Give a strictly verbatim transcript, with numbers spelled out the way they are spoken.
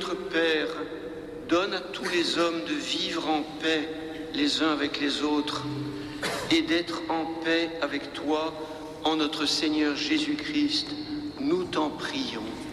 notre Père, donne à tous les hommes de vivre en paix les uns avec les autres et d'être en paix avec toi en notre Seigneur Jésus-Christ, nous t'en prions.